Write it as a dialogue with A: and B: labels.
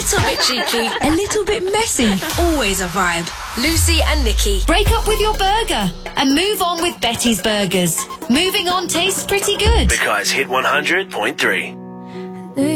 A: little bit cheeky,
B: a little bit messy.
A: always a vibe. Lucy and Nikki.
C: Break up with your burger and move on with Betty's Burgers. Moving on tastes pretty good.
D: Because Hit 100.3.